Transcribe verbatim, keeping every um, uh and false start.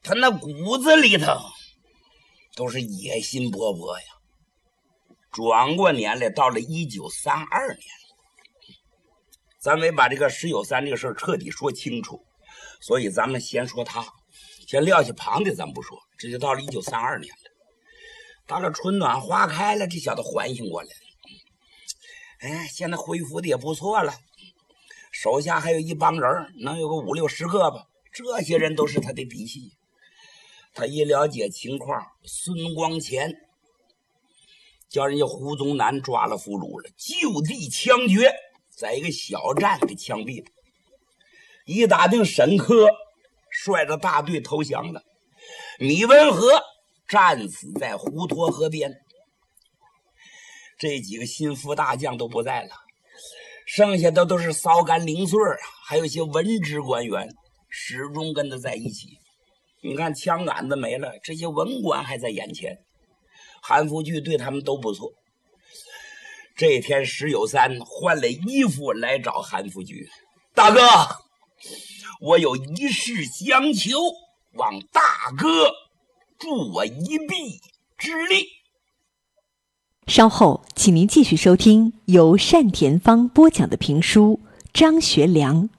他那骨子里头都是野心勃勃呀。转过年来，到了一九三二年，咱没把这个石有三这个事儿彻底说清楚，所以咱们先说他，先撂下旁的咱不说，这就到了一九三二年了。到了春暖花开了，这小子唤醒过来了。哎，现在恢复的也不错了，手下还有一帮人，能有个五六十个吧，这些人都是他的嫡系。他一了解情况，孙光前叫人家胡宗南抓了俘虏了，就地枪决，在一个小站给枪毙了。一打定沈科率着大队投降了，米文和战死在滹沱河边。这几个心腹大将都不在了，剩下的都是骚干零碎，还有一些文职官员始终跟他在一起。你看枪杆子没了，这些文官还在眼前。韩复榘对他们都不错。这天石有三换了衣服来找韩复榘，大哥，我有一事相求，望大哥助我一臂之力。 稍后请您继续收听由单田芳播讲的评书《张学良